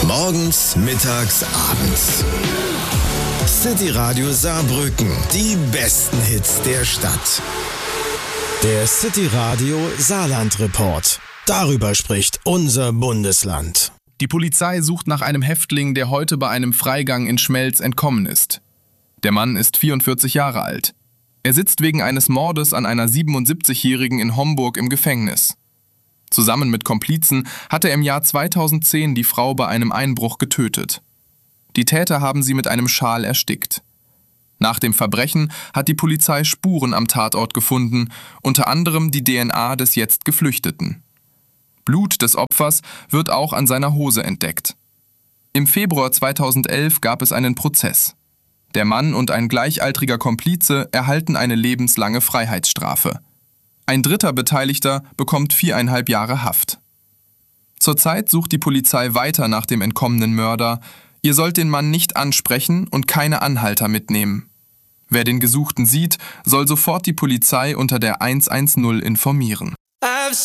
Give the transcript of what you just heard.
Morgens, mittags, abends. City Radio Saarbrücken. Die besten Hits der Stadt. Der City Radio Saarland Report. Darüber spricht unser Bundesland. Die Polizei sucht nach einem Häftling, der heute bei einem Freigang in Schmelz entkommen ist. Der Mann ist 44 Jahre alt. Er sitzt wegen eines Mordes an einer 77-Jährigen in Homburg im Gefängnis. Zusammen mit Komplizen hatte er im Jahr 2010 die Frau bei einem Einbruch getötet. Die Täter haben sie mit einem Schal erstickt. Nach dem Verbrechen hat die Polizei Spuren am Tatort gefunden, unter anderem die DNA des jetzt Geflüchteten. Blut des Opfers wird auch an seiner Hose entdeckt. Im Februar 2011 gab es einen Prozess. Der Mann und ein gleichaltriger Komplize erhalten eine lebenslange Freiheitsstrafe. Ein dritter Beteiligter bekommt 4,5 Jahre Haft. Zurzeit sucht die Polizei weiter nach dem entkommenen Mörder. Ihr sollt den Mann nicht ansprechen und keine Anhalter mitnehmen. Wer den Gesuchten sieht, soll sofort die Polizei unter der 110 informieren.